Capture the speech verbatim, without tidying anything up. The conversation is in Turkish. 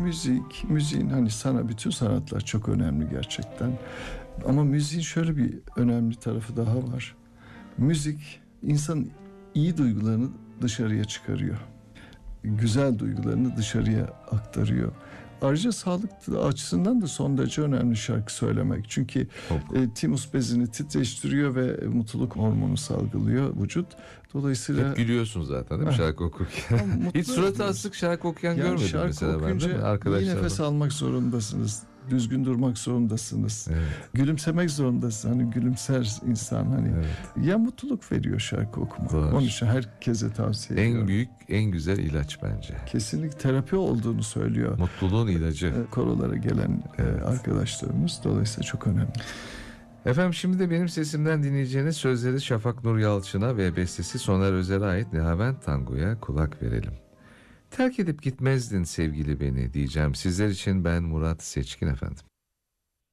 müzik, müziğin hani sana bütün sanatlar çok önemli gerçekten. Ama müziğin şöyle bir önemli tarafı daha var. Müzik insanın iyi duygularını dışarıya çıkarıyor. Güzel duygularını dışarıya aktarıyor. Ayrıca sağlık açısından da son derece önemli şarkı söylemek. Çünkü e, timus bezini titreştiriyor ve mutluluk hormonu salgılıyor vücut. Dolayısıyla... Hep gülüyorsun zaten değil mi şarkı okurken? Hiç suratı asık şarkı okuyan yani görmedim şarkı mesela ben değil mi? Arkadaşlar, iyi nefes almak zorundasınız. Düzgün durmak zorundasınız. Evet. Gülümsemek zorundasınız. Hani gülümser insan hani. Evet. Ya mutluluk veriyor şarkı okumak. Doğru. Onun için herkese tavsiye ediyorum. En büyük, en güzel ilaç bence. Kesinlikle terapi olduğunu söylüyor. Mutluluğun ilacı. Korolara gelen evet. arkadaşlarımız. Dolayısıyla çok önemli. Efendim şimdi de benim sesimden dinleyeceğiniz sözleri Şafak Nur Yalçın'a ve bestesi Soner Özer'e ait Nihavent Tango'ya kulak verelim. Terk edip gitmezdin sevgili beni diyeceğim sizler için ben Murat Seçkin efendim.